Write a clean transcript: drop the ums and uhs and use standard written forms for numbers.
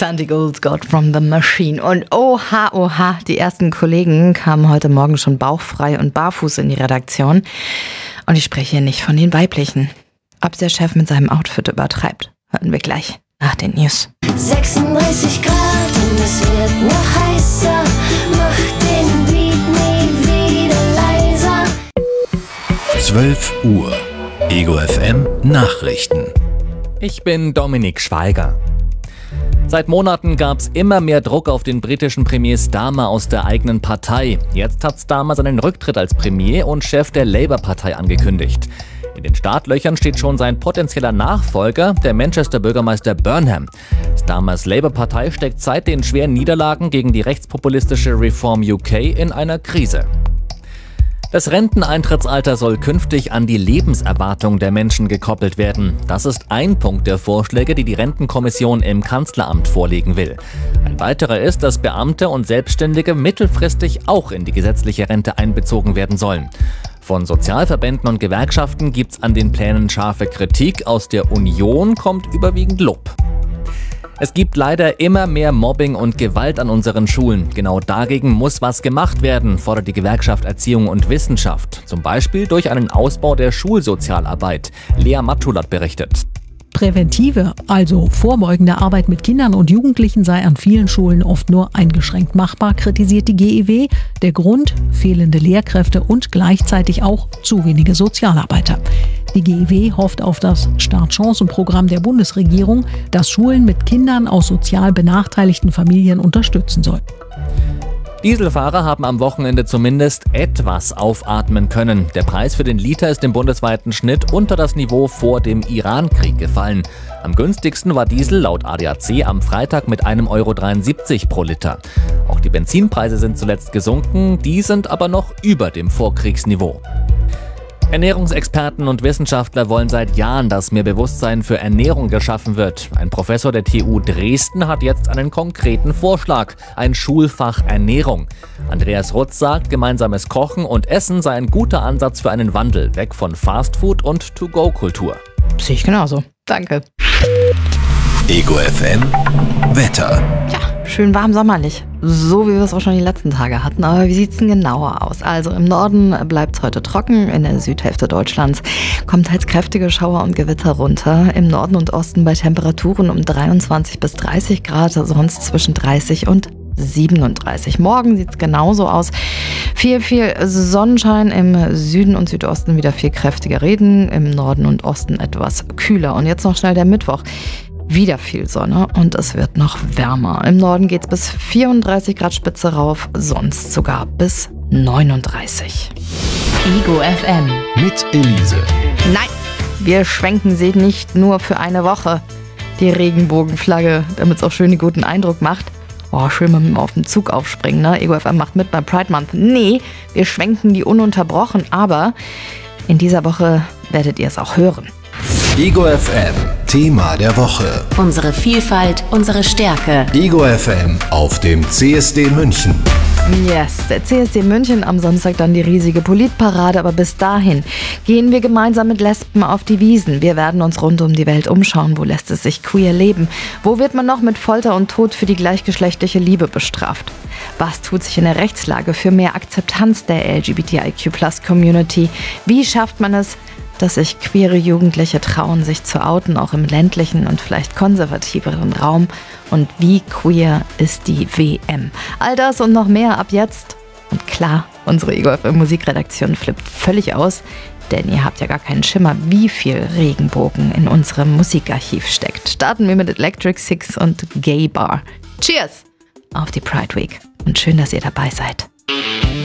Sandy Gold, God from the Machine. Und oha, die ersten Kollegen kamen heute Morgen schon bauchfrei und barfuß in die Redaktion. Und ich spreche hier nicht von den weiblichen. Ob der Chef mit seinem Outfit übertreibt, hören wir gleich nach den News. 36 Grad und es wird noch heißer. Mach den Beat nie wieder leiser. 12 Uhr. Ego FM Nachrichten. Ich bin Dominik Schweiger. Seit Monaten gab es immer mehr Druck auf den britischen Premier Starmer aus der eigenen Partei. Jetzt hat Starmer seinen Rücktritt als Premier und Chef der Labour-Partei angekündigt. In den Startlöchern steht schon sein potenzieller Nachfolger, der Manchester-Bürgermeister Burnham. Starmers Labour-Partei steckt seit den schweren Niederlagen gegen die rechtspopulistische Reform UK in einer Krise. Das Renteneintrittsalter soll künftig an die Lebenserwartung der Menschen gekoppelt werden. Das ist ein Punkt der Vorschläge, die die Rentenkommission im Kanzleramt vorlegen will. Ein weiterer ist, dass Beamte und Selbstständige mittelfristig auch in die gesetzliche Rente einbezogen werden sollen. Von Sozialverbänden und Gewerkschaften gibt's an den Plänen scharfe Kritik. Aus der Union kommt überwiegend Lob. Es gibt leider immer mehr Mobbing und Gewalt an unseren Schulen. Genau dagegen muss was gemacht werden, fordert die Gewerkschaft Erziehung und Wissenschaft. Zum Beispiel durch einen Ausbau der Schulsozialarbeit. Lea Matulat berichtet. Präventive, also vorbeugende Arbeit mit Kindern und Jugendlichen sei an vielen Schulen oft nur eingeschränkt machbar, kritisiert die GEW. Der Grund: fehlende Lehrkräfte und gleichzeitig auch zu wenige Sozialarbeiter. Die GEW hofft auf das Startchancenprogramm der Bundesregierung, das Schulen mit Kindern aus sozial benachteiligten Familien unterstützen soll. Dieselfahrer haben am Wochenende zumindest etwas aufatmen können. Der Preis für den Liter ist im bundesweiten Schnitt unter das Niveau vor dem Iran-Krieg gefallen. Am günstigsten war Diesel laut ADAC am Freitag mit 1,73 € pro Liter. Auch die Benzinpreise sind zuletzt gesunken, die sind aber noch über dem Vorkriegsniveau. Ernährungsexperten und Wissenschaftler wollen seit Jahren, dass mehr Bewusstsein für Ernährung geschaffen wird. Ein Professor der TU Dresden hat jetzt einen konkreten Vorschlag: ein Schulfach Ernährung. Andreas Rutz sagt, gemeinsames Kochen und Essen sei ein guter Ansatz für einen Wandel, weg von Fastfood und To-Go-Kultur. Sehe ich genauso. Danke. Ego FM Wetter. Ja, schön warm sommerlich. So wie wir es auch schon die letzten Tage hatten. Aber wie sieht's denn genauer aus? Also im Norden bleibt es heute trocken. In der Südhälfte Deutschlands kommt teils kräftige Schauer und Gewitter runter. Im Norden und Osten bei Temperaturen um 23 bis 30 Grad, sonst zwischen 30 und 37. Morgen sieht es genauso aus. Viel Sonnenschein, im Süden und Südosten wieder viel kräftiger Regen, im Norden und Osten etwas kühler. Und jetzt noch schnell der Mittwoch. Wieder viel Sonne und es wird noch wärmer. Im Norden geht es bis 34 Grad Spitze rauf, sonst sogar bis 39. Ego FM Mit Elise. Nein, wir schwenken sie nicht nur für eine Woche. Die Regenbogenflagge, damit es auch schön einen guten Eindruck macht. Oh, schön mal auf den Zug aufspringen, ne? Ego FM macht mit beim Pride Month. Nee, wir schwenken die ununterbrochen, aber in dieser Woche werdet ihr es auch hören. Ego FM Thema der Woche. Unsere Vielfalt, unsere Stärke. Ego FM auf dem CSD München. Yes, der CSD München am Samstag dann die riesige Politparade, aber bis dahin gehen wir gemeinsam mit Lesben auf die Wiesn. Wir werden uns rund um die Welt umschauen, wo lässt es sich queer leben, wo wird man noch mit Folter und Tod für die gleichgeschlechtliche Liebe bestraft. Was tut sich in der Rechtslage für mehr Akzeptanz der LGBTIQ+-Community? Wie schafft man es, dass sich queere Jugendliche trauen, sich zu outen, auch im ländlichen und vielleicht konservativeren Raum? Und wie queer ist die WM? All das und noch mehr ab jetzt. Und klar, unsere Ego FM Musikredaktion flippt völlig aus, denn ihr habt ja gar keinen Schimmer, wie viel Regenbogen in unserem Musikarchiv steckt. Starten wir mit Electric Six und Gay Bar. Cheers auf die Pride Week und schön, dass ihr dabei seid.